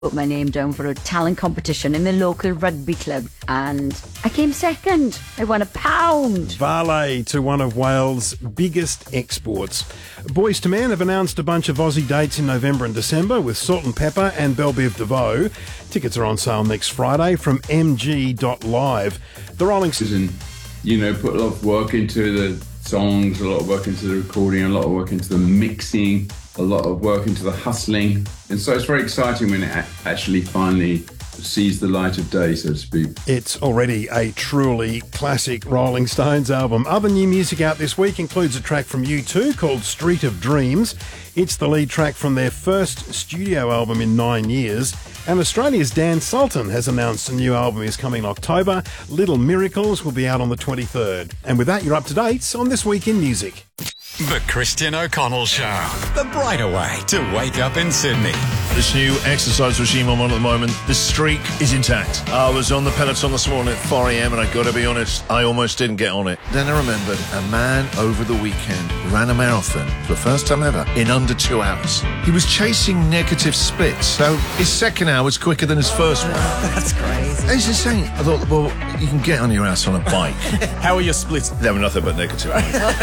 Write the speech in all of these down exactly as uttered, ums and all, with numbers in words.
put my name down for a talent competition in the local rugby club, and I came second. I won a pound. Valet to one of Wales' biggest exports. Boys to Men have announced a bunch of Aussie dates in November and December with Salt and Pepper and Belle Biv DeVoe. Tickets are on sale next Friday from m g dot live. The Rolling Stones, you know, put a lot of work into the songs, a lot of work into the recording, a lot of work into the mixing, a lot of work into the hustling. And so it's very exciting when it actually finally sees the light of day, so to speak. It's already a truly classic Rolling Stones album. Other new music out this week includes a track from U two called Street of Dreams. It's the lead track from their first studio album in nine years. And Australia's Dan Sultan has announced a new album is coming in October. Little Miracles will be out on the twenty-third. And with that, you're up to date on This Week in Music. The Christian O'Connell Show. The brighter way to wake up in Sydney. This new exercise regime I'm on at the moment, the streak is intact. I was on the Peloton this morning at four a m and I got to be honest, I almost didn't get on it. Then I remembered a man over the weekend ran a marathon for the first time ever in under two hours. He was chasing negative splits, so his second hour was quicker than his first one. That's crazy. It's insane. I thought, well, you can get on your ass on a bike. How are your splits? They were nothing but negative.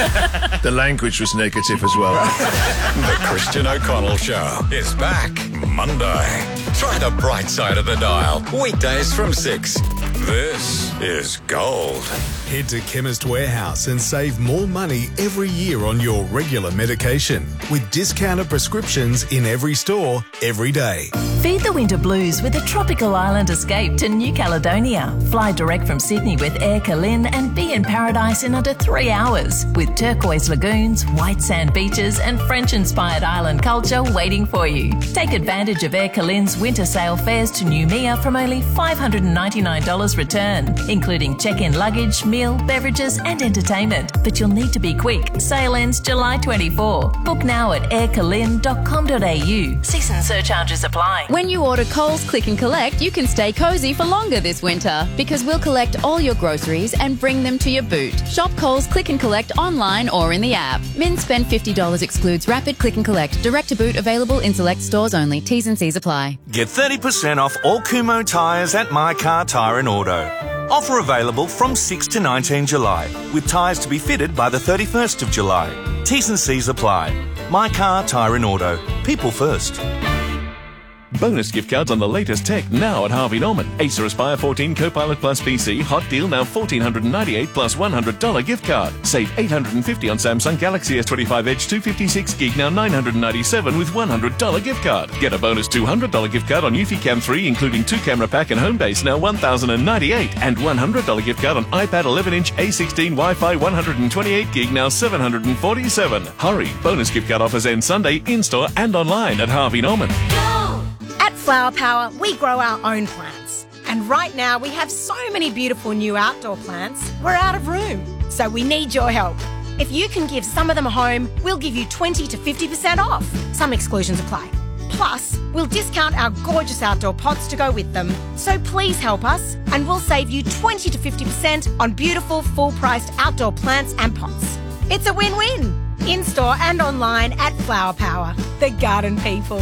The language was negative as well. The Christian O'Connell Show is back Monday. Try the bright side of the dial. Weekdays from six. This is gold. Head to Chemist Warehouse and save more money every year on your regular medication with discounted prescriptions in every store, every day. Feed the winter blues with a tropical island escape to New Caledonia. Fly direct from Sydney with Air Calin and be in paradise in under three hours with turquoise lagoons, white sand beaches and French-inspired island culture waiting for you. Take advantage of Air Calin's winter sale fares to Noumea from only five hundred ninety-nine dollars return, including check-in luggage, meal, beverages and entertainment. But you'll need to be quick. Sale ends July twenty-fourth. Book now at air calin dot com dot a u. Season surcharges apply. When you order Coles Click and Collect, you can stay cosy for longer this winter because we'll collect all your groceries and bring them to your boot. Shop Coles Click and Collect online or in the app. Min spend fifty dollars excludes Rapid Click and Collect. Direct to boot available in select stores only. T's and C's apply. Get thirty percent off all Kumho tyres at My Car Tyre and Auto. Offer available from sixth to nineteenth July, with tyres to be fitted by the thirty-first of July. T's and C's apply. My Car Tyre and Auto. People first. Bonus gift cards on the latest tech now at Harvey Norman. Acer Aspire fourteen Copilot Plus P C, hot deal now one thousand four hundred ninety-eight dollars plus one hundred dollars gift card. Save eight hundred fifty dollars on Samsung Galaxy S twenty-five Edge two fifty-six gig, now nine hundred ninety-seven dollars with one hundred dollars gift card. Get a bonus two hundred dollars gift card on Eufy Cam three, including two camera pack and home base, now one thousand ninety-eight dollars, and one hundred dollars gift card on iPad eleven inch A sixteen Wi-Fi one hundred twenty-eight gig, now seven hundred forty-seven dollars. Hurry! Bonus gift card offers end Sunday in-store and online at Harvey Norman. At Flower Power, we grow our own plants. And right now, we have so many beautiful new outdoor plants, we're out of room. So we need your help. If you can give some of them a home, we'll give you twenty to fifty percent off. Some exclusions apply. Plus, we'll discount our gorgeous outdoor pots to go with them. So please help us, and we'll save you twenty to fifty percent on beautiful, full-priced outdoor plants and pots. It's a win-win. In-store and online at Flower Power, the garden people.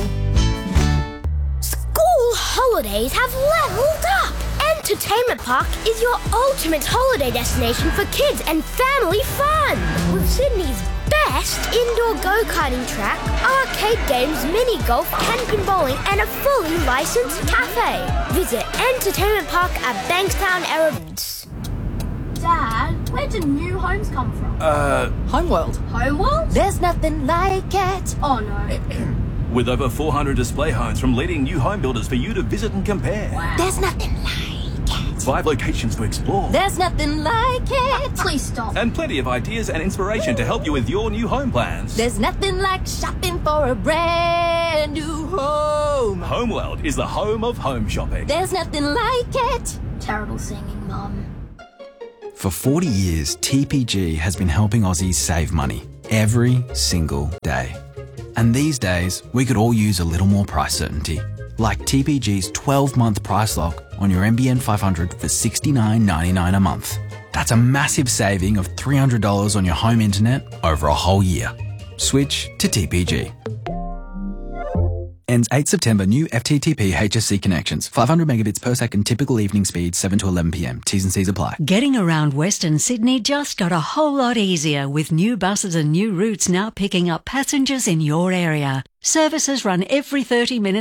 School holidays have leveled up! Entertainment Park is your ultimate holiday destination for kids and family fun! With Sydney's best indoor go-karting track, arcade games, mini golf, camping bowling and a fully licensed cafe. Visit Entertainment Park at Bankstown, Erebus. Dad, where do new homes come from? Uh, Homeworld. Homeworld? There's nothing like it. Oh no. With over four hundred display homes from leading new home builders for you to visit and compare. Wow. There's nothing like it. Five locations to explore. There's nothing like it. Please stop. And plenty of ideas and inspiration to help you with your new home plans. There's nothing like shopping for a brand new home. Homeworld is the home of home shopping. There's nothing like it. Terrible singing, Mum. For forty years, T P G has been helping Aussies save money every single day. And these days, we could all use a little more price certainty. Like T P G's twelve month price lock on your M B N five hundred for sixty-nine ninety-nine a month. That's a massive saving of three hundred dollars on your home internet over a whole year. Switch to T P G. Ends eighth September. New F T T P H S C connections. five hundred megabits per second typical evening speed, seven to eleven p m. T's and C's apply. Getting around Western Sydney just got a whole lot easier with new buses and new routes now picking up passengers in your area. Services run every thirty minutes